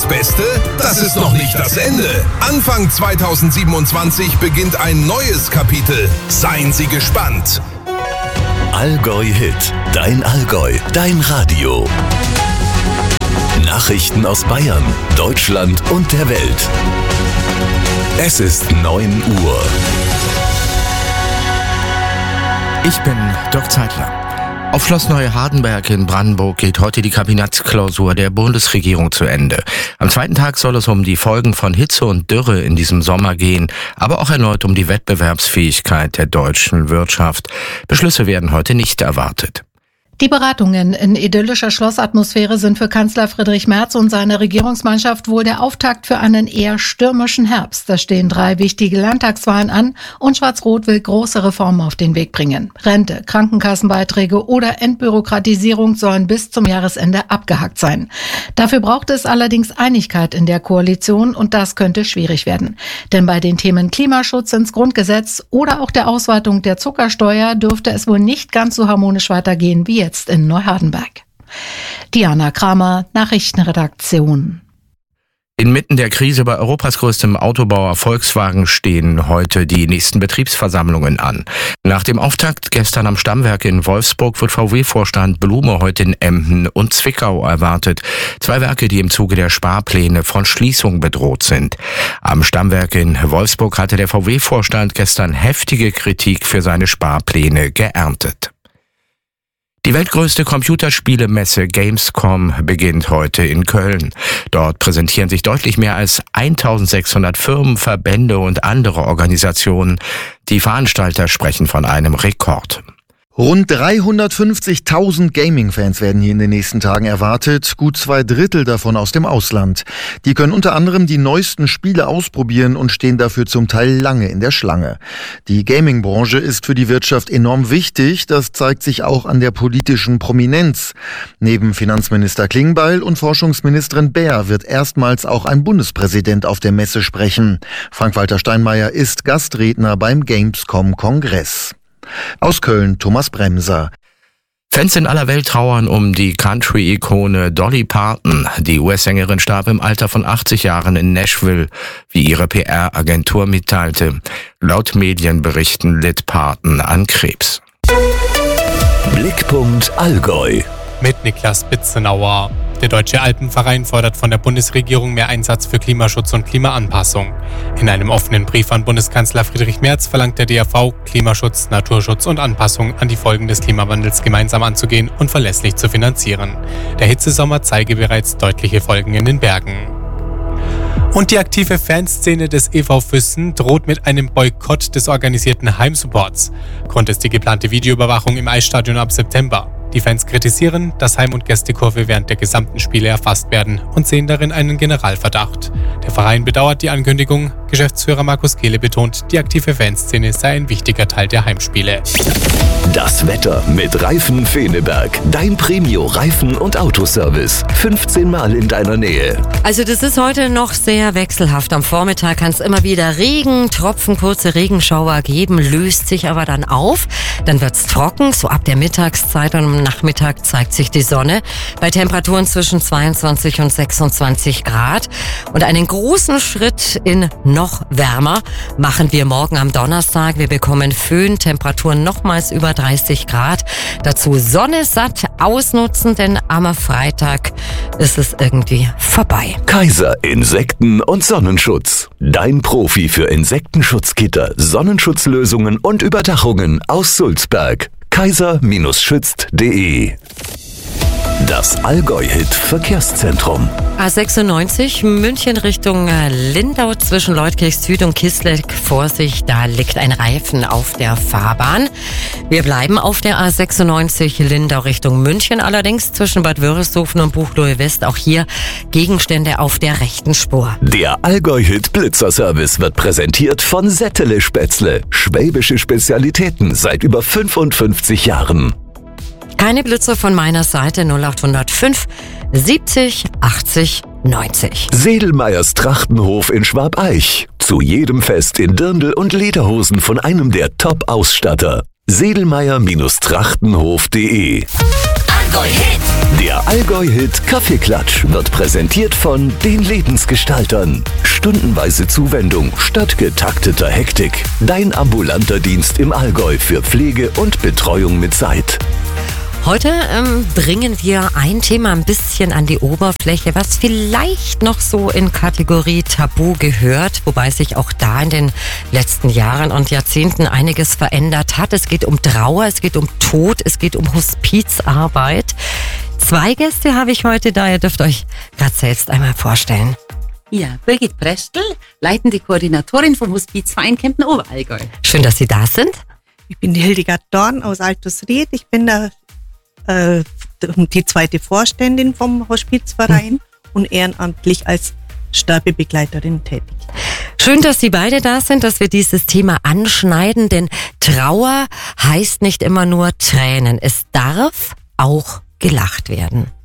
das Beste? Das ist noch nicht das Ende. Anfang 2027 beginnt ein neues Kapitel. Seien Sie gespannt. Allgäu Hit. Dein Allgäu. Dein Radio. Nachrichten aus Bayern, Deutschland und der Welt. Es ist 9 Uhr. Ich bin Dirk Zeitler. Auf Schloss Neuhardenberg in Brandenburg geht heute die Kabinettsklausur der Bundesregierung zu Ende. Am zweiten Tag soll es um die Folgen von Hitze und Dürre in diesem Sommer gehen, aber auch erneut um die Wettbewerbsfähigkeit der deutschen Wirtschaft. Beschlüsse werden heute nicht erwartet. Die Beratungen in idyllischer Schlossatmosphäre sind für Kanzler Friedrich Merz und seine Regierungsmannschaft wohl der Auftakt für einen eher stürmischen Herbst. Da stehen 3 wichtige Landtagswahlen an und Schwarz-Rot will große Reformen auf den Weg bringen. Rente, Krankenkassenbeiträge oder Entbürokratisierung sollen bis zum Jahresende abgehakt sein. Dafür braucht es allerdings Einigkeit in der Koalition und das könnte schwierig werden. Denn bei den Themen Klimaschutz ins Grundgesetz oder auch der Ausweitung der Zuckersteuer dürfte es wohl nicht ganz so harmonisch weitergehen wie jetzt in Neuhardenberg. Diana Kramer, Nachrichtenredaktion. Inmitten der Krise bei Europas größtem Autobauer Volkswagen stehen heute die nächsten Betriebsversammlungen an. Nach dem Auftakt gestern am Stammwerk in Wolfsburg wird VW-Vorstand Blume heute in Emden und Zwickau erwartet. 2 Werke, die im Zuge der Sparpläne von Schließung bedroht sind. Am Stammwerk in Wolfsburg hatte der VW-Vorstand gestern heftige Kritik für seine Sparpläne geerntet. Die weltgrößte Computerspielemesse Gamescom beginnt heute in Köln. Dort präsentieren sich deutlich mehr als 1600 Firmen, Verbände und andere Organisationen. Die Veranstalter sprechen von einem Rekord. Rund 350.000 Gaming-Fans werden hier in den nächsten Tagen erwartet, gut 2/3 davon aus dem Ausland. Die können unter anderem die neuesten Spiele ausprobieren und stehen dafür zum Teil lange in der Schlange. Die Gaming-Branche ist für die Wirtschaft enorm wichtig, das zeigt sich auch an der politischen Prominenz. Neben Finanzminister Klingbeil und Forschungsministerin Baer wird erstmals auch ein Bundespräsident auf der Messe sprechen. Frank-Walter Steinmeier ist Gastredner beim Gamescom-Kongress. Aus Köln Thomas Bremser. Fans in aller Welt trauern um die Country-Ikone Dolly Parton. Die US-Sängerin starb im Alter von 80 Jahren in Nashville, wie ihre PR-Agentur mitteilte. Laut Medienberichten litt Parton an Krebs. Blickpunkt Allgäu. Mit Niklas Bitzenauer. Der Deutsche Alpenverein fordert von der Bundesregierung mehr Einsatz für Klimaschutz und Klimaanpassung. In einem offenen Brief an Bundeskanzler Friedrich Merz verlangt der DAV, Klimaschutz, Naturschutz und Anpassung an die Folgen des Klimawandels gemeinsam anzugehen und verlässlich zu finanzieren. Der Hitzesommer zeige bereits deutliche Folgen in den Bergen. Und die aktive Fanszene des e.V. Füssen droht mit einem Boykott des organisierten Heimsupports. Grund ist die geplante Videoüberwachung im Eisstadion ab September. Die Fans kritisieren, dass Heim- und Gästekurve während der gesamten Spiele erfasst werden und sehen darin einen Generalverdacht. Der Verein bedauert die Ankündigung. Geschäftsführer Markus Kehle betont, die aktive Fanszene sei ein wichtiger Teil der Heimspiele. Das Wetter mit Reifen Feneberg. Dein Premio-Reifen- und Autoservice. 15 Mal in deiner Nähe. Also das ist heute noch sehr wechselhaft. Am Vormittag kann es immer wieder Regen, Tropfen, kurze Regenschauer geben, löst sich aber dann auf. Dann wird es trocken, so ab der Mittagszeit und am Nachmittag zeigt sich die Sonne. Bei Temperaturen zwischen 22 und 26 Grad. Und einen großen Schritt in noch wärmer machen wir morgen am Donnerstag. Wir bekommen Föhn, Temperaturen nochmals über 30 Grad. Dazu Sonne satt ausnutzen, denn am Freitag ist es irgendwie vorbei. Kaiser Insekten- und Sonnenschutz. Dein Profi für Insektenschutzgitter, Sonnenschutzlösungen und Überdachungen aus Sulzberg. kaiser-schützt.de. Das Allgäu-Hit-Verkehrszentrum. A96 München Richtung Lindau zwischen Leutkirch Süd und Kisleck. Vorsicht, da liegt ein Reifen auf der Fahrbahn. Wir bleiben auf der A96 Lindau Richtung München, allerdings zwischen Bad Wörishofen und Buchloe West. Auch hier Gegenstände auf der rechten Spur. Der Allgäu-Hit-Blitzerservice wird präsentiert von Settele Spätzle. Schwäbische Spezialitäten seit über 55 Jahren. Keine Blitzer von meiner Seite. 0805 70 80 90. Sedelmeyers Trachtenhof in Schwabeich. Zu jedem Fest in Dirndl und Lederhosen von einem der Top-Ausstatter. Sedelmeyer-Trachtenhof.de Allgäu-Hit. Der Allgäu-Hit Kaffeeklatsch wird präsentiert von den Lebensgestaltern. Stundenweise Zuwendung statt getakteter Hektik. Dein ambulanter Dienst im Allgäu für Pflege und Betreuung mit Zeit. Heute bringen wir ein Thema ein bisschen an die Oberfläche, was vielleicht noch so in Kategorie Tabu gehört, wobei sich auch da in den letzten Jahren und Jahrzehnten einiges verändert hat. Es geht um Trauer, es geht um Tod, es geht um Hospizarbeit. 2 Gäste habe ich heute da, ihr dürft euch gerade selbst einmal vorstellen. Ja, Birgit Prestel, leitende Koordinatorin vom Hospizverein Kempten-Oberallgäu. Schön, dass Sie da sind. Ich bin die Hildegard Dorn aus Altusried. Ich bin die zweite Vorständin vom Hospizverein und ehrenamtlich als Sterbebegleiterin tätig. Schön, dass Sie beide da sind, dass wir dieses Thema anschneiden, denn Trauer heißt nicht immer nur Tränen. Es darf auch gelacht werden.